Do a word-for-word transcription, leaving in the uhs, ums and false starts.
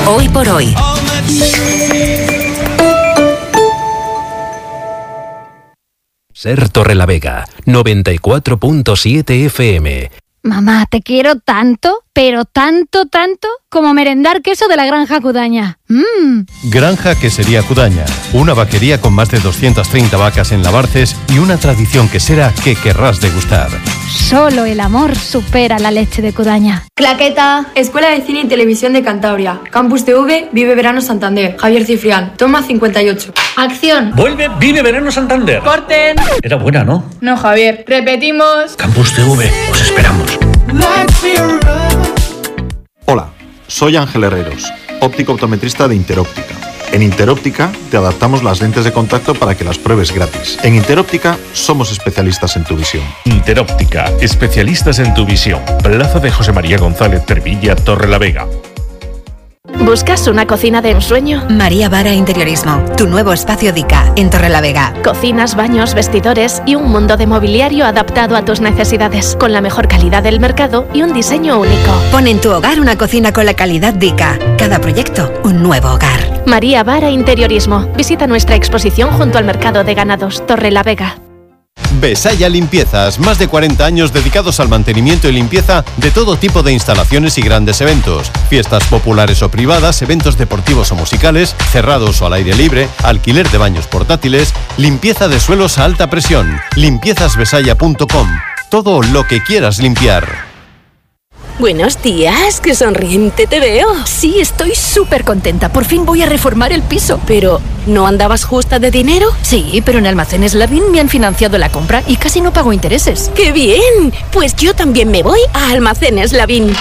Hoy por hoy. Ser Torrelavega, noventa y cuatro punto siete F M. Mamá, te quiero tanto, pero tanto, tanto, como merendar queso de la Granja Cudaña. ¡Mmm! Granja Quesería Cudaña, una vaquería con más de doscientas treinta vacas en Labarces y una tradición quesera que querrás degustar. Solo el amor supera la leche de Cudaña. Claqueta, Escuela de Cine y Televisión de Cantabria, Campus T V, Vive Verano Santander, Javier Ciprián, toma cincuenta y ocho. ¡Acción! Vuelve Vive Verano Santander. ¡Corten! Era buena, ¿no? No, Javier, repetimos. Campus T V, os esperamos. Hola, soy Ángel Herreros, óptico optometrista de Interóptica. En Interóptica te adaptamos las lentes de contacto para que las pruebes gratis. En Interóptica somos especialistas en tu visión. Interóptica, especialistas en tu visión. Plaza de José María González Cervilla, Torrelavega. ¿Buscas una cocina de ensueño? María Vara Interiorismo, tu nuevo espacio D I C A en Torrelavega. Cocinas, baños, vestidores y un mundo de mobiliario adaptado a tus necesidades, con la mejor calidad del mercado y un diseño único. Pon en tu hogar una cocina con la calidad D I C A. Cada proyecto, un nuevo hogar. María Vara Interiorismo. Visita nuestra exposición junto al Mercado de Ganados, Torrelavega. Besaya Limpiezas, más de cuarenta años dedicados al mantenimiento y limpieza de todo tipo de instalaciones y grandes eventos. Fiestas populares o privadas, eventos deportivos o musicales, cerrados o al aire libre, alquiler de baños portátiles, limpieza de suelos a alta presión. limpiezas besaya punto com. Todo lo que quieras limpiar. Buenos días, qué sonriente te veo. Sí, estoy súper contenta. Por fin voy a reformar el piso. Pero, ¿no andabas justa de dinero? Sí, pero en Almacenes Lavín me han financiado la compra y casi no pago intereses. ¡Qué bien! Pues yo también me voy a Almacenes Lavín.